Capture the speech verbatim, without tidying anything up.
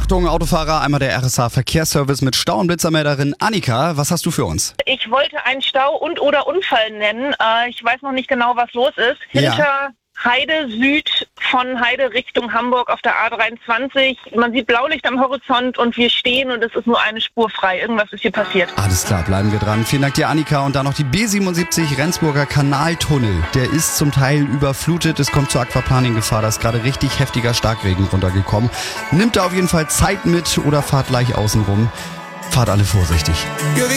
Achtung, Autofahrer, einmal der R S A-Verkehrsservice mit Stau- und Blitzermelderin Annika. Was hast du für uns? Ich wollte einen Stau und oder Unfall nennen. Äh, ich weiß noch nicht genau, was los ist. Hinter Ja. Heide Süd von Heide Richtung Hamburg auf der A dreiundzwanzig. Man sieht Blaulicht am Horizont und wir stehen und es ist nur eine Spur frei. Irgendwas ist hier passiert. Alles klar, bleiben wir dran. Vielen Dank dir, Annika. Und dann noch die B siebenundsiebzig Rendsburger Kanaltunnel. Der ist zum Teil überflutet. Es kommt zur Aquaplaning-Gefahr. Da ist gerade richtig heftiger Starkregen runtergekommen. Nimmt da auf jeden Fall Zeit mit oder fahrt gleich außen rum. Fahrt alle vorsichtig.